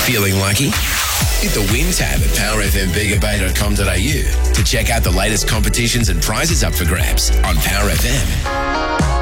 Feeling lucky? Hit the Win tab at powerfmbigabay.com.au to check out the latest competitions and prizes up for grabs on Power FM.